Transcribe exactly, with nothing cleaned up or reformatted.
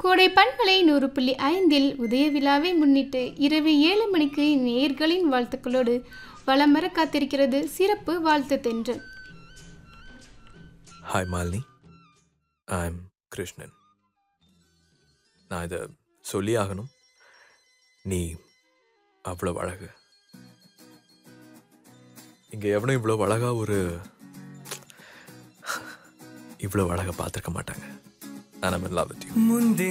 கோடை பண்பலை நூறு புள்ளி ஐந்தில் உதய விழாவை முன்னிட்டு இரவு ஏழு மணிக்கு நேயர்களின் வாழ்த்துக்களோடு வலம் வர காத்திருக்கிறது சிறப்பு வாழ்த்து தென்றல். Hi Malini, I am Krishnan. நான் இதை சொல்லி ஆகணும். நீ அவ்வளோ அழகு. இங்கே எவனும் இவ்வளோ அழகா ஒரு இவ்வளோ அழகா பார்த்துருக்க மாட்டாங்க. நான் லவ் வித் யூ.